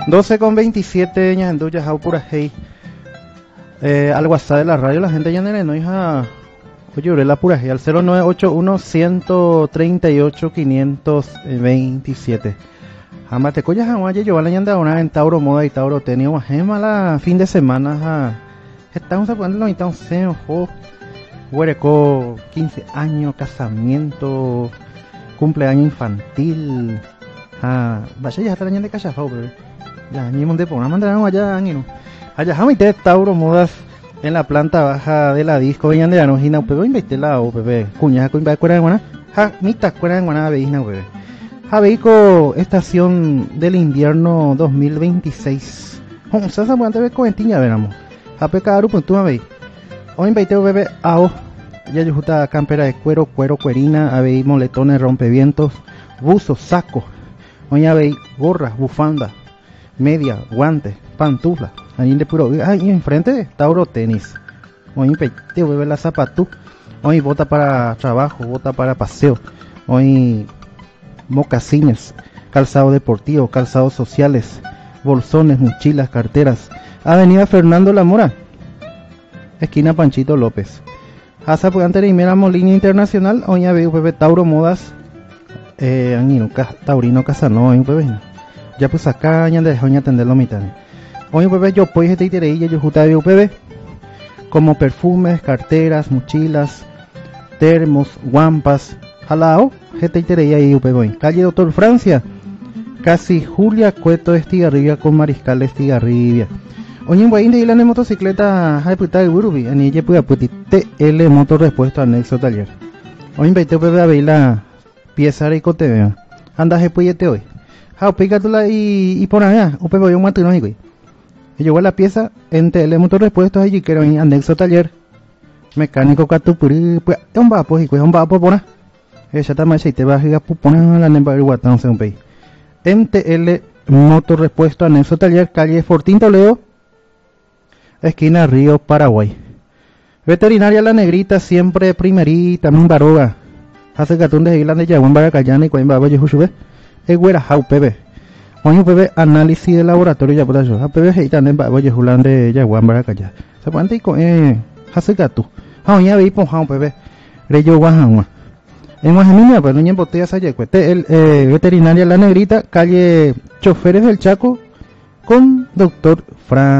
12:27 ñahendu yahau pura hey. Al WhatsApp de la radio la gente ya no hija. Oye, la pura hey al 0981 138 527. Jamás te coyas a yo van a una en Tauro Moda y Tauro Tenio Gema la fin de semana. Estamos a ponerlo y estamos en ojo. Huereco 15 años, casamiento, cumpleaños infantil. Vaya ya está el año de cachafao, pero ya ni monte por una mandaron allá, ni no. Allá jamás te Tauro Modas en la planta baja de la disco venían de la nojina, pero invité la OPP, cuña con cuera de guana, mitad cuera de guana veína, bebé. Javeico estación del invierno 2026. Vamos a saber ver coventinha veramos. Apecaru punto veis. Hoy invité bebé ao. Ya yo justa campera de cuero, cuerina, habéis moletones, rompevientos, buzos, sacos. Hoy habéis gorras, bufanda, media, guantes, pantuflas. Ahí de puro, ahí enfrente Tauro Tenis. Hoy invité bebé la zapatú. Hoy bota para trabajo, bota para paseo. Hoy mocasines, calzado deportivo, calzados sociales, bolsones, mochilas, carteras. Avenida Fernando La Mora, esquina Panchito López. Hasta pues antes de irme a Molina Internacional, hoy veo bebé Tauro Modas, Taurino Casano, hoy bebé. Ya pues acá ya dejó de atender los mitad. Hoy bebé yo pues este itereilla yo justa veo bebé, como perfumes, carteras, mochilas, termos, guampas. Jalao, gente itereilla y bebé. Calle Doctor Francia, casi Julia Cueto Estigarribia con Mariscal Estigarribia. Oye, en Guayín de Isla de motocicleta, hay puta de Burubi, en ella puede putir TL Motor Repuesto Anexo Taller. Hoy invité bebé a ver la pieza de Cotevea. Anda, je puyete hoy. Ja, pícatela y por allá, o bebé, un matino ahí, güey. Y llegó la pieza en TL Motor Repuesto allí, que era en Anexo Taller. Mecánico Catupuri, pues, es un vapo, y pues, un vapo por ahí. Ella está más y te va a llegar a la nemba del guatán, se un país. MTL Motor Repuesto Anexo Taller, calle Fortín Toledo, esquina Río Paraguay. Veterinaria La Negrita, siempre primerita, un baroga. Hace gatún de Isla de Yaguán, Baracayana y Coimba, Valle Juchube. Es güera, jau, PB. Hoy PB, análisis de laboratorio, ya por eso. A PB, y también Valle Julán de Yaguán, Baracayana. Se puede antes con, hace gatú. Jau, ya veí, pon, jau, PB. Reyo Guajangua. En Guajamina, pero no en botellas allá. Veterinaria La Negrita, calle Choferes del Chaco, con Doctor Fran.